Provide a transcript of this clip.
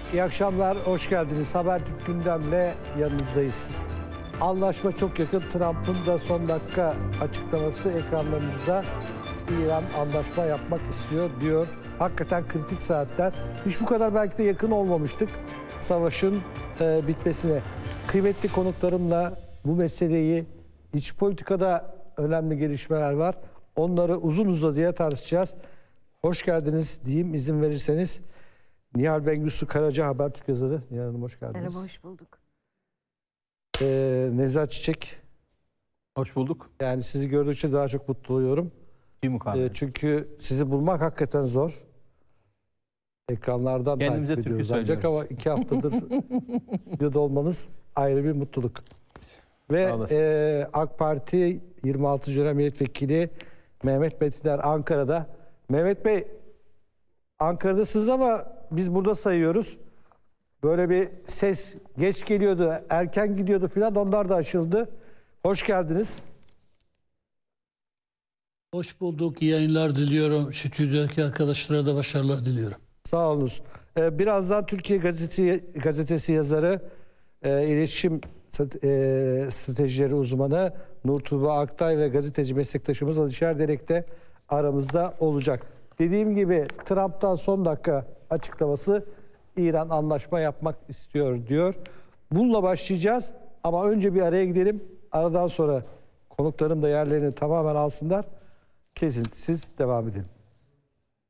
İyi akşamlar, hoş geldiniz. Habertürk gündemle yanınızdayız. Anlaşma çok yakın. Trump'ın da son dakika açıklaması ekranlarınızda. İran anlaşma yapmak istiyor diyor. Hakikaten kritik saatler. Hiç bu kadar belki de yakın olmamıştık savaşın bitmesine. Kıymetli konuklarımla bu meseleyi, iç politikada önemli gelişmeler var. Onları uzun uzadıya tartışacağız. Hoş geldiniz diyeyim izin verirseniz. Nihal Bengüsü Karaca, Habertürk yazarı. Nihal Hanım hoş geldiniz. Merhaba, hoş bulduk. Nevzat Çiçek. Hoş bulduk. Yani sizi gördükçe daha çok mutlu oluyorum. Çünkü sizi bulmak hakikaten zor. Ekranlardan Kendimize takip ediyoruz türkü ancak ama 2 haftadır videoda olmanız ayrı bir mutluluk. Ve AK Parti 26. dönem milletvekili Mehmet Metiner Ankara'da. Mehmet Bey, Ankara'dasınız ama biz burada sayıyoruz. Böyle bir ses geç geliyordu, erken gidiyordu filan, onlar da aşıldı. Hoş geldiniz. Hoş bulduk. İyi yayınlar diliyorum. Stüdyodaki arkadaşlara da başarılar diliyorum. Sağ olunuz. Birazdan Türkiye Gazetesi yazarı, iletişim stratejileri uzmanı Nurtuğba Aktay ve gazeteci meslektaşımız Alişer Derek de aramızda olacak. Dediğim gibi Trump'tan son dakika açıklaması, İran anlaşma yapmak istiyor diyor. Bununla başlayacağız ama önce bir araya gidelim. Aradan sonra konuklarım da yerlerini tamamen alsınlar. Kesintisiz devam edelim.